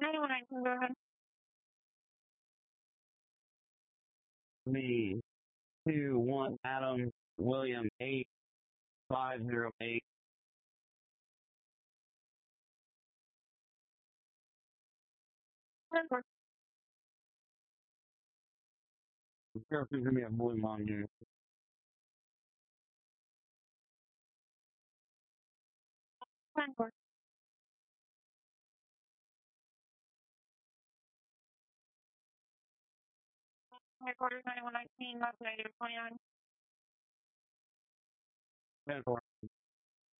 Anyone, I can go ahead. Me, 2-1 Adam William 8508. There's gonna be a balloon on here. Frankfurt. Headquarters 9119, left negative 29. 10-4.